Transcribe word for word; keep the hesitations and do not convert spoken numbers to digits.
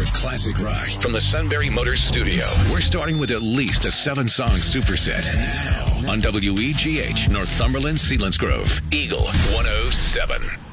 of classic rock from the Sunbury Motors studio. We're starting with at least a seven-song superset. And now, on W E G H, Northumberland, Selinsgrove, Eagle one oh seven.